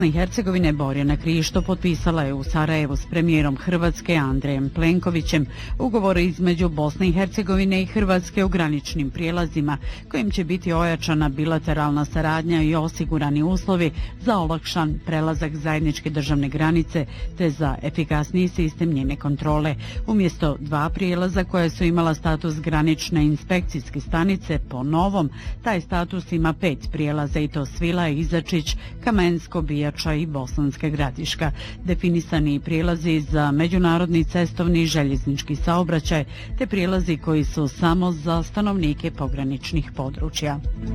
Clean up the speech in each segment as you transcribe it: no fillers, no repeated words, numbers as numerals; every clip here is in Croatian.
i Hercegovine Borjana Krišto potpisala je u Sarajevu s premijerom Hrvatske Andrejem Plenkovićem ugovor između Bosne i Hercegovine i Hrvatske o graničnim prijelazima kojim će biti ojačana bilateralna saradnja i osigurani uslovi za olakšan prelazak zajedničke državne granice te za efikasniji sistem njene kontrole. Umjesto 2 prijelaza koja su imala status granične inspekcijske stanice, po novom taj status ima 5 prijelaza i to Svila, Izačić, Kamensko, Bijača i Bosanska Gradiška. Definisani prijelazi za međunarodni cestovni i željeznički saobraćaj te prijelazi koji su samo za stanovnike pograničnih područja.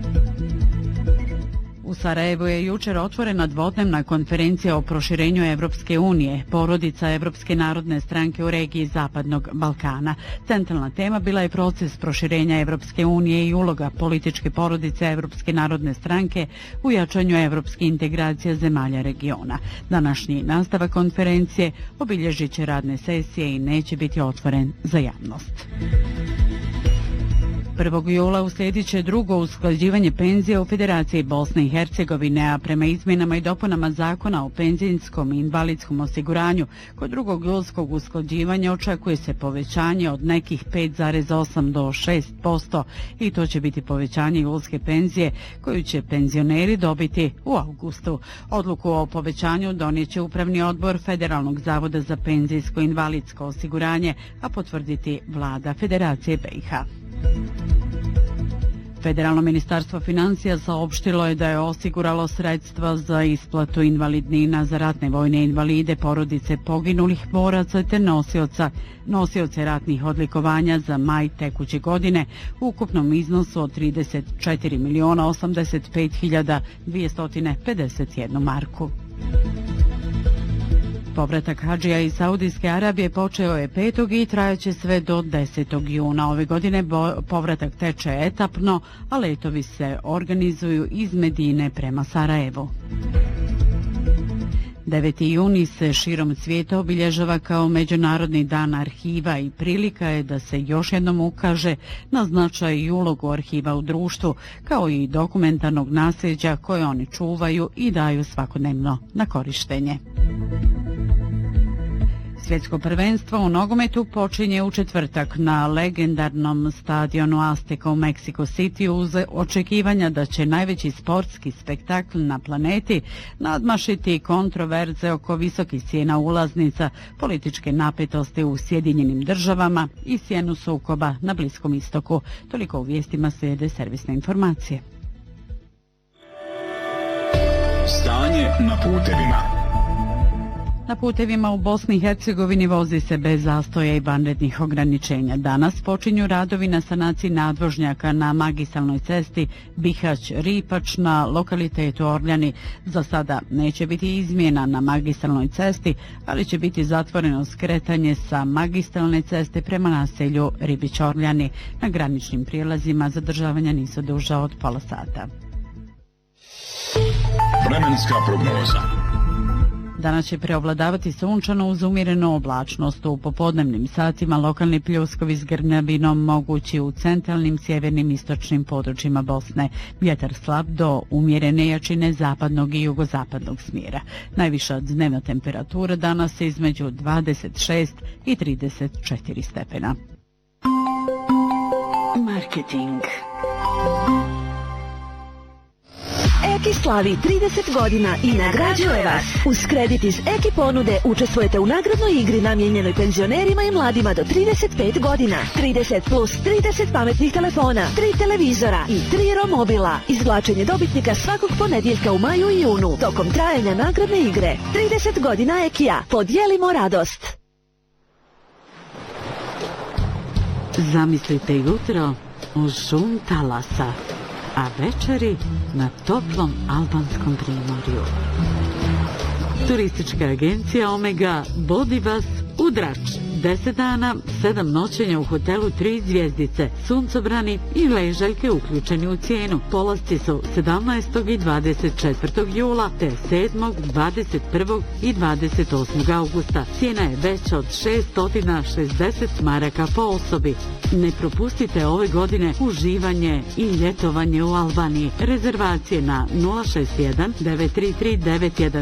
U Sarajevu je jučer otvorena dvodnevna konferencija o proširenju Evropske unije, porodica Evropske narodne stranke u regiji Zapadnog Balkana. Centralna tema bila je proces proširenja Evropske unije i uloga političke porodice Evropske narodne stranke u jačanju evropske integracije zemalja regiona. Današnji nastavak konferencije obilježit će radne sesije i neće biti otvoren za javnost. 1. jula uslijedit će drugo usklađivanje penzija u Federaciji Bosne i Hercegovine, a prema izmjenama i dopunama zakona o penzijskom i invalidskom osiguranju, kod drugog julskog usklađivanja očekuje se povećanje od nekih 5,8 do 6% i to će biti povećanje julske penzije koju će penzioneri dobiti u augustu. Odluku o povećanju donijet će Upravni odbor Federalnog zavoda za penzijsko i invalidsko osiguranje, a potvrditi vlada Federacije BiH. Federalno ministarstvo financija saopštilo je da je osiguralo sredstva za isplatu invalidnina za ratne vojne invalide, porodice poginulih boraca te nosioce ratnih odlikovanja za maj tekuće godine u ukupnom iznosu od 34.085.251 marku. Povratak hadžija iz Saudijske Arabije počeo je 5. i trajaće sve do 10. juna. Ove godine povratak teče etapno, a letovi se organizuju iz Medine prema Sarajevu. 9. juni se širom svijeta obilježava kao Međunarodni dan arhiva i prilika je da se još jednom ukaže na značaj i ulogu arhiva u društvu, kao i dokumentarnog nasljeđa koje oni čuvaju i daju svakodnevno na korištenje. Svjetsko prvenstvo u nogometu počinje u četvrtak na legendarnom stadionu Azteca u Mexico City uz očekivanja da će najveći sportski spektakl na planeti nadmašiti kontroverze oko visokih cijena ulaznica, političke napetosti u Sjedinjenim Državama i sjenu sukoba na Bliskom istoku. Toliko u vijestima, slijede servisne informacije. Stanje na putevima. Na putevima u Bosni i Hercegovini vozi se bez zastoja i vanrednih ograničenja. Danas počinju radovi na sanaciji nadvožnjaka na magistralnoj cesti Bihać-Ripač na lokalitetu Orljani. Za sada neće biti izmjena na magistralnoj cesti, ali će biti zatvoreno skretanje sa magistralne ceste prema naselju Ribić-Orljani. Na graničnim prijelazima zadržavanja nisu duža od pola sata. Vremenska prognoza. Danas će preovladavati sunčano uz umjerenu oblačnost. U popodnevnim satima lokalni pljuskovi s grmljavinom mogući u centralnim, sjevernim, istočnim područjima Bosne. Vjetar slab do umjerene jačine zapadnog i jugozapadnog smjera. Najviša dnevna temperatura danas je između 26 i 34 stepena. Marketing. Eki slavi 30 godina i nagrađuje vas. Uz kredit iz Eki ponude učestvujete u nagradnoj igri namijenjenoj penzionerima i mladima do 35 godina. 30 plus 30 pametnih telefona, 3 televizora i 3 romobila. Izvlačenje dobitnika svakog ponedjeljka u maju i junu tokom trajanja nagradne igre. 30 godina Ekija. Podijelimo radost. Zamislite jutro u šum talasa, a večeri na toplom albanskom primorju. Turistička agencija Omega vodi vas u Drač. 10 dana, 7 noćenja u hotelu 3 zvjezdice, suncobrani i ležaljke uključeni u cijenu. Polasci su 17. i 24. jula te 7., 21. i 28. augusta. Cijena je veća od 660 maraka po osobi. Ne propustite ove godine uživanje i ljetovanje u Albaniji. Rezervacije na 061 933 910